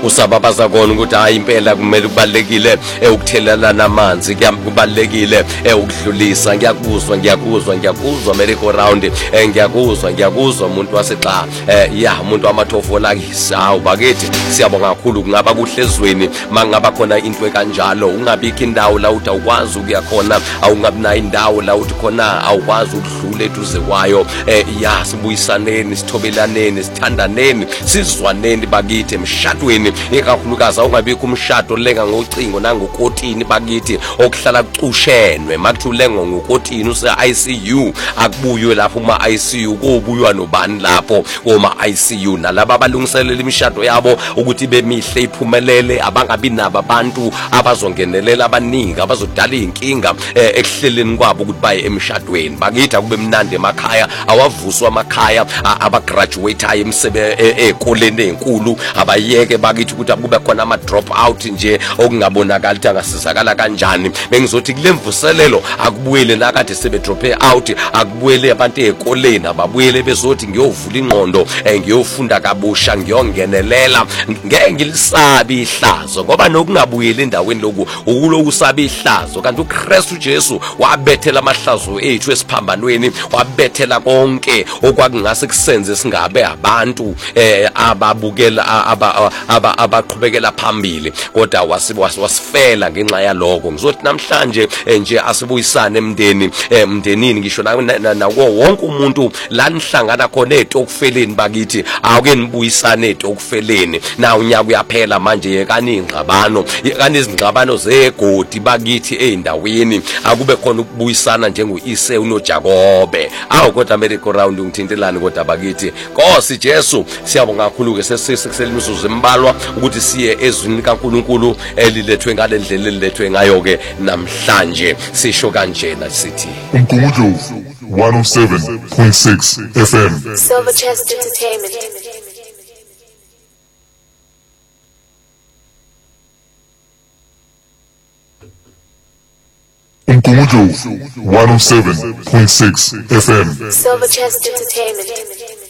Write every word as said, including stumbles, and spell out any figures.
usababaza kona ukuthi hayi impela kumele kubalekile ukuthelelana amanzi kubalekile ukudlulisa ngiyakuzwa ngiyakuzwa ngiyakuzwa merry-go round ngiyakuzwa ngiyakuzwa umuntu wasexa ya umuntu wamathofu olakisa hawu bakithi siyabonga kakhulu kungaba kuhlezweni mangaba khona into ekanjalo ungabikho indawo la uthi awukwazi ukuya khona awungabi nayo indawo la uthi khona awukwazi ukudlula eduze kwayo ya sibuyisaneni sithobelaneni sithandaneni sizwaneni bakithi emshadweni ikakhulukazi awungabikho umshado lenga ngocingo nangokotini bakithi okuhlala kucushenwe makuthulengo ngokotini use I C U akubuywe lapho uma I C U kubuywa nobani lapho uma I C U nalabo abalungiselela imishado yabo ukuthi bemihle iphumelele abangabi nabo abantu abazongenelela abaningi abazodala inkinga ekuhleleni kwabo ukuthi baye emshadweni bakithi akube mnandi emakhaya awavuswa amakhaya abagraduate aye emsebe ekoleni ezinkulu abayeke bakithi ukuthi kube khona ama drop out nje okungabonakala ukuthi angasizakala kanjani bengizothi kulemvuselelo akubuyele nakade sebe drop out akubuyele abantu ezikoleni ababuyele bezothi ngiyovula ingqondo ngiyofunda kabusha ngiyongenelela ngeke ngilisabi ihlazo ngoba nokungabuyele endaweni lokhu ukulo usabi ihlazo kanti uKristu Jesu wabethela amahlazo ethu esiphambanweni wabethela konke okwakungase kusenze singabe abantu ababukela abaqhubekela phambili kodwa wasifela ngenxa yaloko ngizothi namhlanje nje asibuyisane emndeni emndenini ngisho nawo wonke umuntu la nihlangana khona ezitokufeleni bakithi awuke nibuyisane ezitokufeleni na unyaka uyaphela manje yekani ingxabano yekani izingxabano zegodi bakithi eindaweni akube khona ukubuyisana njengoIse unoJakobe awu kodwa merry-go round ngithintelani kodwa bakithi Nkosi Jesu siyabonga kakhulu ke sesisekusela imizuzu embalwa ukuthi siye ezwini likaNkuluNkulu elilethwe ngalendlela elilethwe ngayo ke namhlanje sisho kanjena sithi Umkhumbulo one oh seven point six F M Silver Chest Entertainment. Umkhumbulo one oh seven point six F M Silver Chest Entertainment.